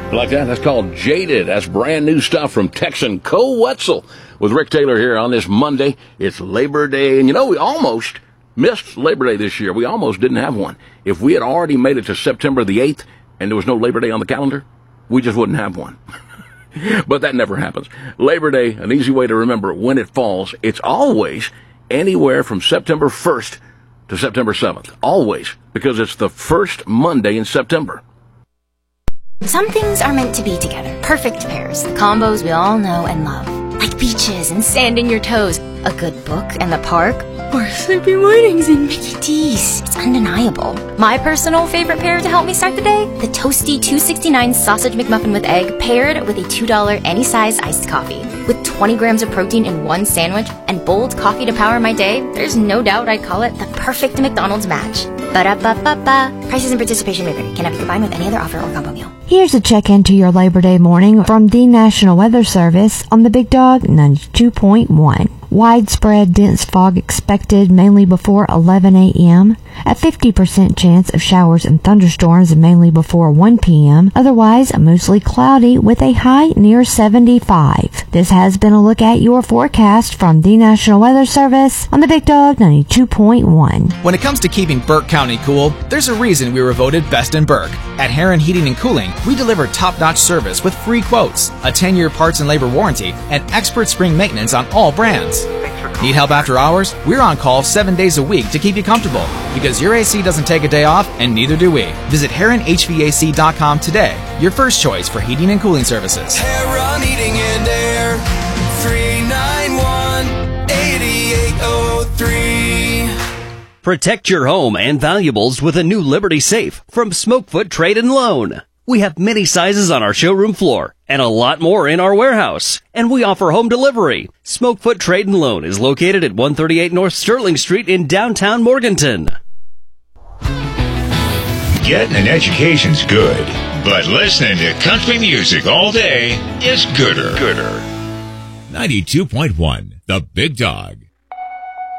You like that? That's called Jaded. That's brand new stuff from Texan Cole Wetzel with Rick Taylor here on this Monday. It's Labor Day. And you know, we almost missed Labor Day this year. We almost didn't have one. If we had already made it to September the 8th and there was no Labor Day on the calendar, we just wouldn't have one. But that never happens. Labor Day, an easy way to remember when it falls, it's always anywhere from September 1st to September 7th. Always. Because it's the first Monday in September. Some things are meant to be together. Perfect pairs. The combos we all know and love. Like beaches and sand in your toes. A good book and the park. Or sleepy mornings and Mickey D's. It's undeniable. My personal favorite pair to help me start the day? The toasty $2.69 sausage McMuffin with egg paired with a $2 any size iced coffee. With 20 grams of protein in one sandwich and bold coffee to power my day, there's no doubt I'd call it the perfect McDonald's match. Ba-da-ba-ba-ba. Prices and participation may vary. Cannot be combined with any other offer or combo meal. Here's a check-in to your Labor Day morning from the National Weather Service on the Big Dog 92.1. Widespread dense fog expected mainly before 11 a.m. A 50% chance of showers and thunderstorms mainly before 1 p.m. Otherwise, mostly cloudy with a high near 75. This has been a look at your forecast from the National Weather Service on the Big Dog 92.1. When it comes to keeping Burke County cool, there's a reason we were voted best in Burke. At Heron Heating and Cooling, we deliver top-notch service with free quotes, a 10-year parts and labor warranty, and expert spring maintenance on all brands. Need help after hours? We're on call 7 days a week to keep you comfortable, because your AC doesn't take a day off, and neither do we. Visit HeronHVAC.com today, your first choice for heating and cooling services. Heron Heating and Air, 391-8803. Protect your home and valuables with a new Liberty Safe from Smokefoot Trade and Loan. We have many sizes on our showroom floor and a lot more in our warehouse, and we offer home delivery. Smokefoot Trade and Loan is located at 138 North Sterling Street in downtown Morganton. Getting an education's good, but listening to country music all day is gooder. 92.1, The Big Dog.